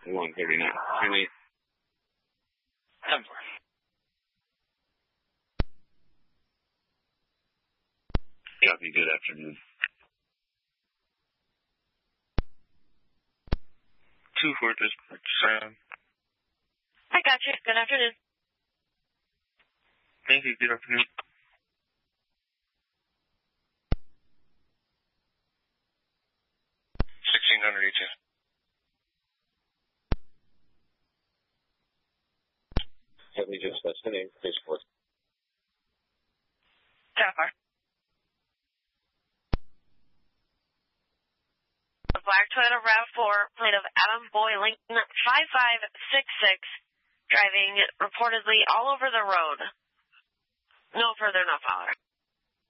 139. Finally, 10-4. Copy, good afternoon. 2-4 dispatch, Sam. I got you. Good afternoon. Thank you, good afternoon. 1600 ETA. Have me just the name, please, for Jennifer. Black Toyota RAV4, plate of Adam Boy Lincoln 5566, driving reportedly all over the road. No further, no follower.